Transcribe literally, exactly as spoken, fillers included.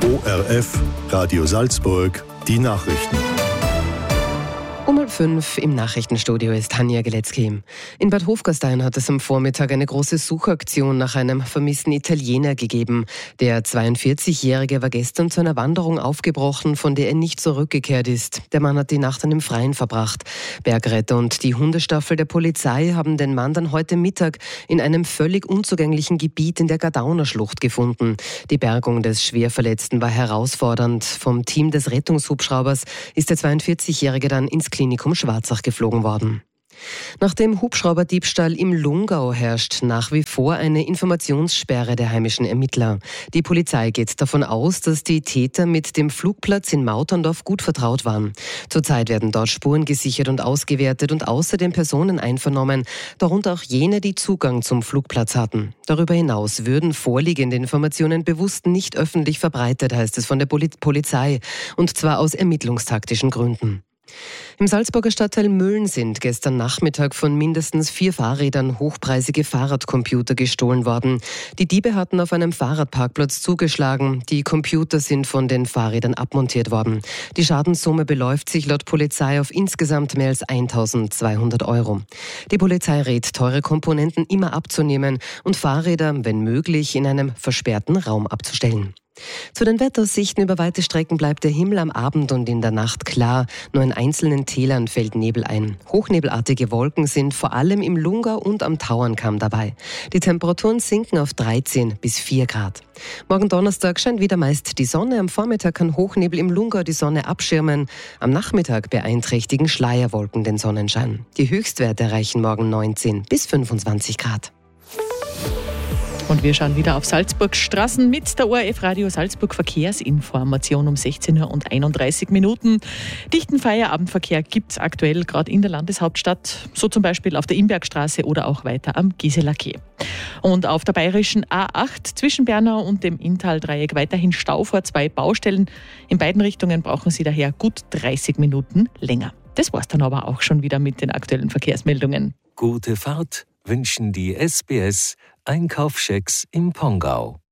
O R F, Radio Salzburg, die Nachrichten. Um halb fünf im Nachrichtenstudio ist Tanja Geletzky. In Bad Hofgastein hat es am Vormittag eine große Suchaktion nach einem vermissten Italiener gegeben. Der zweiundvierzigjährige war gestern zu einer Wanderung aufgebrochen, von der er nicht zurückgekehrt ist. Der Mann hat die Nacht an dem Freien verbracht. Bergretter und die Hundestaffel der Polizei haben den Mann dann heute Mittag in einem völlig unzugänglichen Gebiet in der Gardauner Schlucht gefunden. Die Bergung des Schwerverletzten war herausfordernd. Vom Team des Rettungshubschraubers ist der zweiundvierzigjährige dann ins Klinikum Schwarzach geflogen worden. Nach dem Hubschrauberdiebstahl im Lungau herrscht nach wie vor eine Informationssperre der heimischen Ermittler. Die Polizei geht davon aus, dass die Täter mit dem Flugplatz in Mauterndorf gut vertraut waren. Zurzeit werden dort Spuren gesichert und ausgewertet und außerdem Personen einvernommen, darunter auch jene, die Zugang zum Flugplatz hatten. Darüber hinaus würden vorliegende Informationen bewusst nicht öffentlich verbreitet, heißt es von der Polizei, und zwar aus ermittlungstaktischen Gründen. Im Salzburger Stadtteil Mölln sind gestern Nachmittag von mindestens vier Fahrrädern hochpreisige Fahrradcomputer gestohlen worden. Die Diebe hatten auf einem Fahrradparkplatz zugeschlagen. Die Computer sind von den Fahrrädern abmontiert worden. Die Schadenssumme beläuft sich laut Polizei auf insgesamt mehr als eintausendzweihundert Euro. Die Polizei rät, teure Komponenten immer abzunehmen und Fahrräder, wenn möglich, in einem versperrten Raum abzustellen. Zu den Wetteraussichten: über weite Strecken bleibt der Himmel am Abend und in der Nacht klar. Nur in einzelnen Tälern fällt Nebel ein. Hochnebelartige Wolken sind vor allem im Lungau und am Tauernkamm dabei. Die Temperaturen sinken auf dreizehn bis vier Grad. Morgen Donnerstag scheint wieder meist die Sonne. Am Vormittag kann Hochnebel im Lungau die Sonne abschirmen. Am Nachmittag beeinträchtigen Schleierwolken den Sonnenschein. Die Höchstwerte erreichen morgen neunzehn bis fünfundzwanzig Grad. Und wir schauen wieder auf Salzburgs Straßen mit der O R F Radio Salzburg Verkehrsinformation um sechzehn Uhr und einunddreißig Minuten. Dichten Feierabendverkehr gibt es aktuell gerade in der Landeshauptstadt, so zum Beispiel auf der Imbergstraße oder auch weiter am Gisela Quai. Und auf der bayerischen A acht zwischen Bernau und dem Inntal-Dreieck weiterhin Stau vor zwei Baustellen. In beiden Richtungen brauchen Sie daher gut dreißig Minuten länger. Das war's dann aber auch schon wieder mit den aktuellen Verkehrsmeldungen. Gute Fahrt wünschen die S B S Einkaufschecks im Pongau.